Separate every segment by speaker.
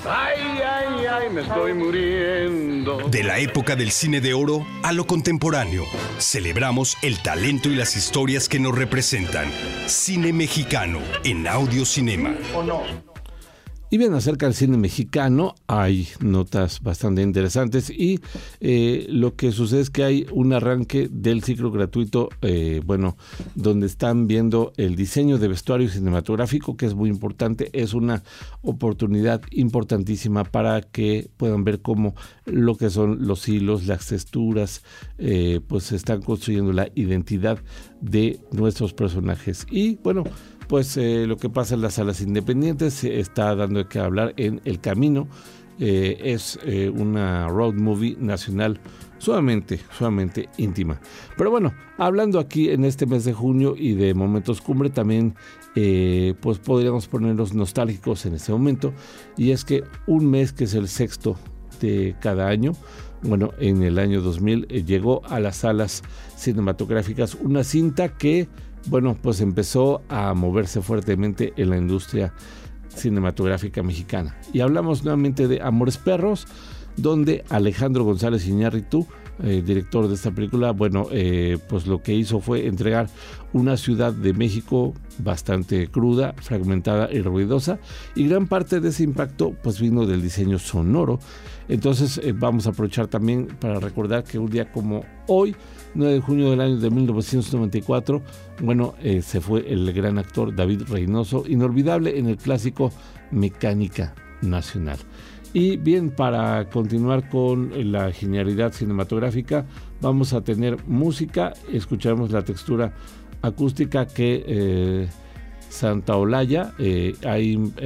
Speaker 1: Ay, ay, ay, me estoy muriendo.
Speaker 2: De la época del cine de oro a lo contemporáneo, celebramos el talento y las historias que nos representan. Cine mexicano en Audio Cinema.
Speaker 1: ¿O no?
Speaker 3: Y bien, acerca del cine mexicano hay notas bastante interesantes y lo que sucede es que hay un arranque del ciclo gratuito, donde están viendo el diseño de vestuario cinematográfico, que es muy importante, es una oportunidad importantísima para que puedan ver cómo lo que son los hilos, las texturas, pues están construyendo la identidad de nuestros personajes. Y bueno, pues lo que pasa en las salas independientes está dando de qué hablar en El Camino. Es una road movie nacional sumamente íntima. Pero bueno, hablando aquí en este mes de junio y de momentos cumbre, también pues podríamos ponernos nostálgicos en este momento. Y es que un mes que es el sexto de cada año, bueno, en el año 2000 llegó a las salas cinematográficas una cinta que, bueno, pues empezó a moverse fuertemente en la industria cinematográfica mexicana. Y hablamos nuevamente de Amores Perros, donde Alejandro González Iñárritu, director de esta película, pues lo que hizo fue entregar una Ciudad de México bastante cruda, fragmentada y ruidosa, y gran parte de ese impacto pues vino del diseño sonoro. Entonces vamos a aprovechar también para recordar que un día como hoy, 9 de junio del año de 1994, se fue el gran actor David Reynoso, inolvidable en el clásico Mecánica Nacional. Y bien, para continuar con la genialidad cinematográfica, vamos a tener música, escucharemos la textura acústica que Santaolalla ha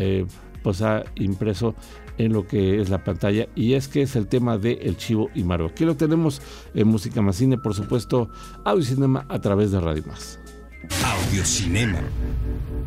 Speaker 3: impreso en lo que es la pantalla, y es que es el tema de El Chivo y Maru. Aquí lo tenemos en Música Más Cine, por supuesto, Audio Cinema a través de Radio Más.
Speaker 2: Audio Cinema.